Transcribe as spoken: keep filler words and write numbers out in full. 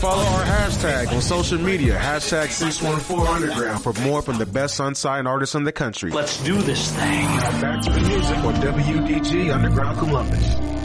Follow our hashtag on social media, hashtag six one four Underground, for more from the best unsigned artists in the country. Let's do this thing. Now back to the music on W D G Underground Columbus.